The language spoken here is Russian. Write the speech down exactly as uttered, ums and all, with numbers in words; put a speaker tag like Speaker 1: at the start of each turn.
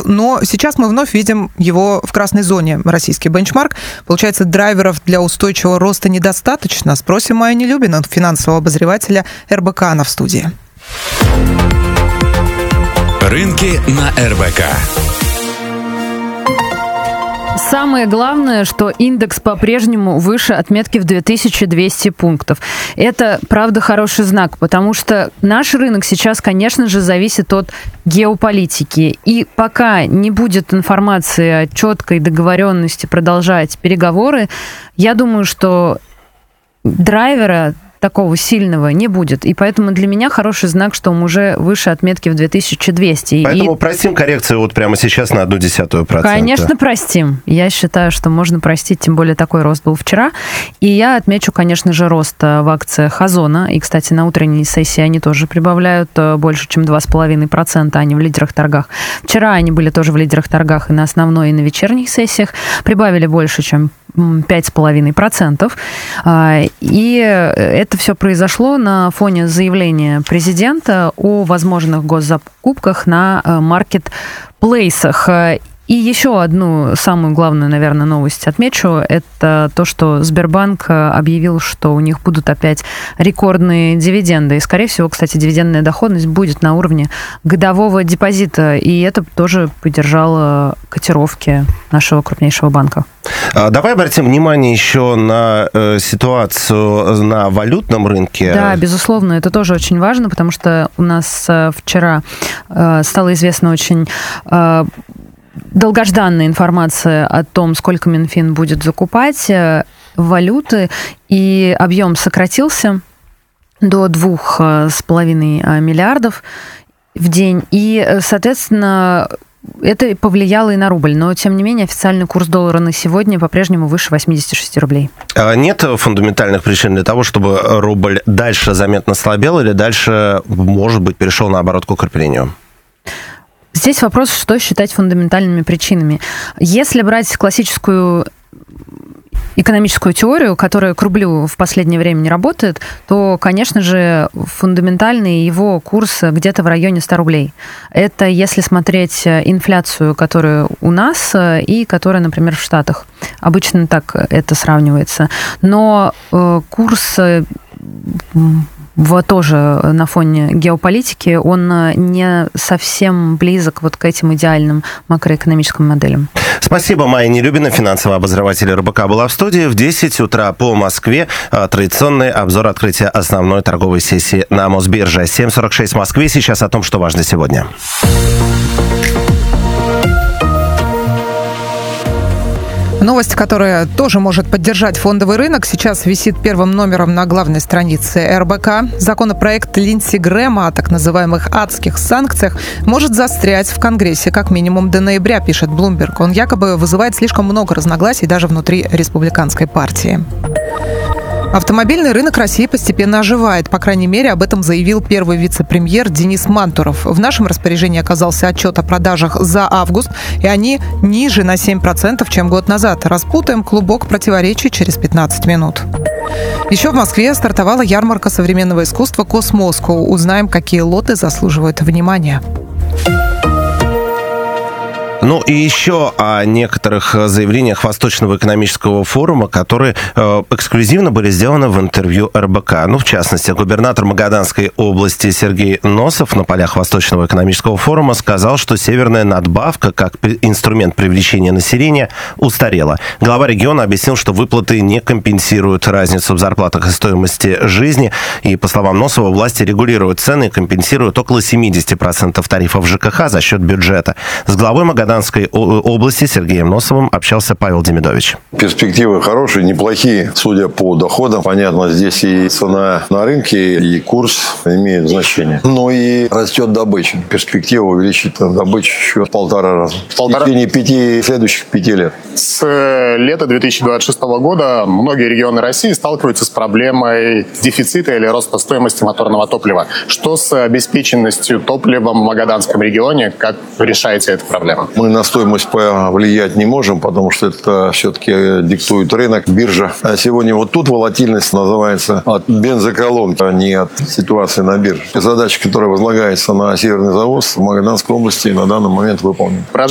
Speaker 1: пунктов, но сейчас мы вновь видим его в красной зоне. Российский бенчмарк. Получается, драйверов для устойчивого роста недостаточно. Спросим Майю Нелюбину, финансового обозревателя эр бэ ка, она в студии.
Speaker 2: Рынки на эр бэ ка.
Speaker 3: Самое главное, что индекс по-прежнему выше отметки в две тысячи двести пунктов. Это, правда, хороший знак, потому что наш рынок сейчас, конечно же, зависит от геополитики. И пока не будет информации о четкой договоренности продолжать переговоры, я думаю, что драйвера такого сильного не будет. И поэтому для меня хороший знак, что мы уже выше отметки в две тысячи двести.
Speaker 4: Поэтому
Speaker 3: и...
Speaker 4: простим коррекцию вот прямо сейчас на одну десятую процента.
Speaker 3: Конечно, простим. Я считаю, что можно простить, тем более такой рост был вчера. И я отмечу, конечно же, рост в акциях Озона. И, кстати, на утренней сессии они тоже прибавляют больше, чем два с половиной процента. Они в лидерах торгах. Вчера они были тоже в лидерах торгах и на основной, и на вечерних сессиях. Прибавили больше, чем пять с половиной процентов. И это все произошло на фоне заявления президента о возможных госзакупках на маркетплейсах. И еще одну самую главную, наверное, новость отмечу. Это то, что Сбербанк объявил, что у них будут опять рекордные дивиденды. И, скорее всего, кстати, дивидендная доходность будет на уровне годового депозита. И это тоже поддержало котировки нашего крупнейшего банка.
Speaker 4: Давай обратим внимание еще на э, ситуацию на валютном рынке.
Speaker 3: Да, безусловно, это тоже очень важно, потому что у нас э, вчера э, стало известно очень... Э, долгожданная информация о том, сколько Минфин будет закупать валюты, и объем сократился до двух с половиной миллиардов в день. И, соответственно, это повлияло и на рубль. Но, тем не менее, официальный курс доллара на сегодня по-прежнему выше восемьдесят шесть рублей.
Speaker 4: Нет фундаментальных причин для того, чтобы рубль дальше заметно слабел или дальше, может быть, перешел, наоборот, к укреплению?
Speaker 3: Здесь вопрос, что считать фундаментальными причинами. Если брать классическую экономическую теорию, которая к рублю в последнее время не работает, то, конечно же, фундаментальный его курс где-то в районе ста рублей. Это если смотреть инфляцию, которая у нас и которая, например, в Штатах. Обычно так это сравнивается. Но э, курс... Э, В, тоже на фоне геополитики, он не совсем близок вот к этим идеальным макроэкономическим моделям.
Speaker 4: Спасибо, Майя Нелюбина, финансовый обозреватель эр бэ ка, была в студии. В десять утра по Москве традиционный обзор открытия основной торговой сессии на Мосбирже. семь сорок шесть в Москве. Сейчас о том, что важно сегодня.
Speaker 1: Новость, которая тоже может поддержать фондовый рынок, сейчас висит первым номером на главной странице эр бэ ка. Законопроект Линдси Грэма о так называемых адских санкциях может застрять в Конгрессе как минимум до ноября, пишет Bloomberg. Он якобы вызывает слишком много разногласий даже внутри республиканской партии. Автомобильный рынок России постепенно оживает. По крайней мере, об этом заявил первый вице-премьер Денис Мантуров. В нашем распоряжении оказался отчет о продажах за август, и они ниже на семь процентов, чем год назад. Распутаем клубок противоречий через пятнадцать минут. Еще в Москве стартовала ярмарка современного искусства «Космоскоу». Узнаем, какие лоты заслуживают внимания.
Speaker 4: Ну и еще о некоторых заявлениях Восточного экономического форума, которые э, эксклюзивно были сделаны в интервью эр бэ ка. Ну, в частности, губернатор Магаданской области Сергей Носов на полях Восточного экономического форума сказал, что северная надбавка как инструмент привлечения населения устарела. Глава региона объяснил, что выплаты не компенсируют разницу в зарплатах и стоимости жизни. И, по словам Носова, власти регулируют цены и компенсируют около семьдесят процентов тарифов жэ ка ха за счет бюджета. С главой Магаданской области Сергеем Носовым общался Павел Демидович.
Speaker 5: Перспективы хорошие, неплохие, судя по доходам. Понятно, здесь и цена на рынке, и курс имеют значение. Но и растет добыча. Перспектива увеличить добычу еще в полтора раза. Полтора... В течение пяти, следующих пяти лет.
Speaker 6: С лета две тысячи двадцать шестого года многие регионы России сталкиваются с проблемой дефицита или роста стоимости моторного топлива. Что с обеспеченностью топливом в Магаданском регионе? Как решаете эту проблему?
Speaker 5: Мы на стоимость повлиять не можем, потому что это все-таки диктует рынок, биржа. А сегодня вот тут волатильность называется от бензоколонки, а не от ситуации на бирже. Задача, которая возлагается на северный завоз в Магаданской области, на данный момент выполнена.